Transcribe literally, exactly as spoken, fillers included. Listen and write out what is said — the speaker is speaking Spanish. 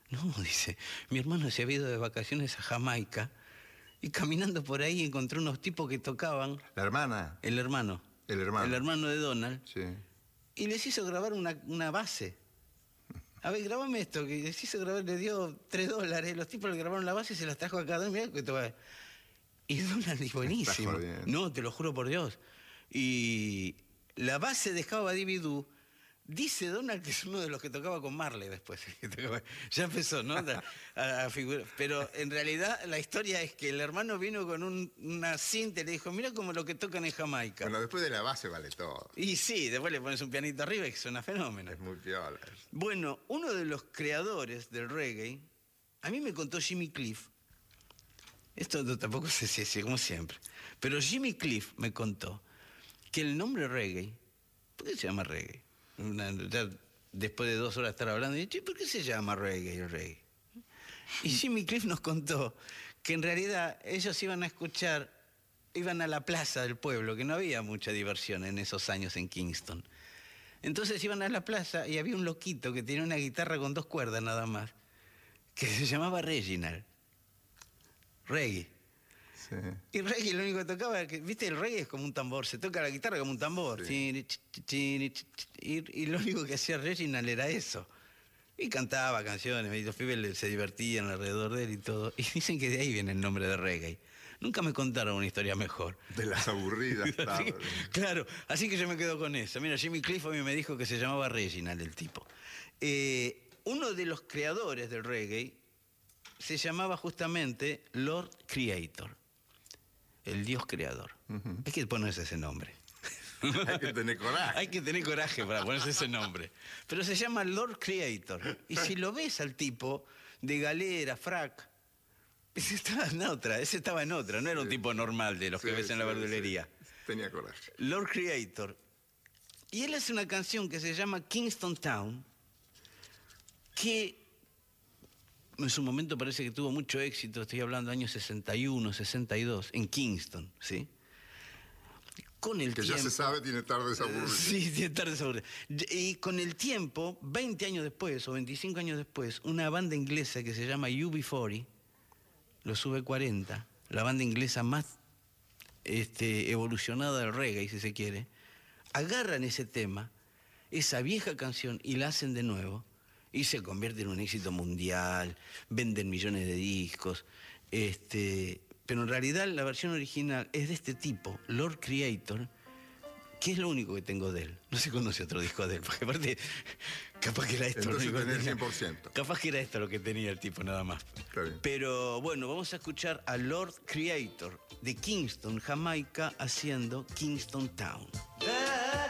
No, dice, mi hermano se había ido de vacaciones a Jamaica y caminando por ahí encontró unos tipos que tocaban. ¿La hermana? El hermano. El hermano. El hermano de Donald. Sí. Y les hizo grabar una, una base. A ver, grabame esto, que les hizo grabar, le dio tres dólares, los tipos le grabaron la base y se las trajo a cada uno. Mirá que te va. Y Donald dijo, buenísimo. No, te lo juro por Dios. Y la base de Java Dividú, dice Donald que es uno de los que tocaba con Marley después. Ya empezó, ¿no? A, a figurar. Pero en realidad la historia es que el hermano vino con un, una cinta y le dijo, mira como lo que tocan en Jamaica. Bueno, después de la base vale todo. Y sí, después le pones un pianito arriba y suena fenómeno. Es muy piola. Bueno, uno de los creadores del reggae, a mí me contó Jimmy Cliff. Esto no, tampoco sé si es como siempre. Pero Jimmy Cliff me contó que el nombre reggae, ¿por qué se llama reggae? Una, ya después de dos horas de estar hablando, y dije, ¿por qué se llama reggae el reggae? Y Jimmy Cliff nos contó que en realidad ellos iban a escuchar, iban a la plaza del pueblo, que no había mucha diversión en esos años en Kingston. Entonces iban a la plaza y había un loquito que tenía una guitarra con dos cuerdas nada más, que se llamaba Reginald. Reggae. Sí. Y reggae lo único que tocaba, que, viste, el reggae es como un tambor, se toca la guitarra como un tambor. Sí. Y, y lo único que hacía Reginald era eso. Y cantaba canciones, y los pibes se divertían alrededor de él y todo. Y dicen que de ahí viene el nombre de reggae. Nunca me contaron una historia mejor. De las aburridas. Así que, claro, así que yo me quedo con eso. Mira, Jimmy Cliff a mí me dijo que se llamaba Reginald el tipo. Eh, uno de los creadores del reggae se llamaba justamente Lord Creator. El Dios creador. Uh-huh. Hay que ponerse ese nombre. Hay que tener coraje. Hay que tener coraje para ponerse ese nombre. Pero se llama Lord Creator. Y si lo ves al tipo de galera, frac, ese estaba en otra, ese estaba en otra, no era un sí. tipo normal de los sí, que ves en la sí, verdulería. Sí. Tenía coraje. Lord Creator. Y él hace una canción que se llama Kingston Town, que en su momento parece que tuvo mucho éxito, estoy hablando de años sesenta y uno, sesenta y dos, en Kingston, ¿sí? Con el que tiempo, ya se sabe, tiene tardes aburridas. Sí, tiene tardes aburridas. Y con el tiempo, veinte años después o veinticinco años después, una banda inglesa que se llama U B cuarenta, los U B cuarenta, la banda inglesa más este, evolucionada del reggae, si se quiere, agarran ese tema, esa vieja canción, y la hacen de nuevo. Y se convierte en un éxito mundial, venden millones de discos, este, pero en realidad la versión original es de este tipo, Lord Creator, que es lo único que tengo de él. No se conoce otro disco de él, porque aparte, capaz que era esto. Entonces lo único tenés cien por ciento. Capaz que era esto lo que tenía el tipo nada más. Pero bueno, vamos a escuchar a Lord Creator de Kingston, Jamaica, haciendo Kingston Town.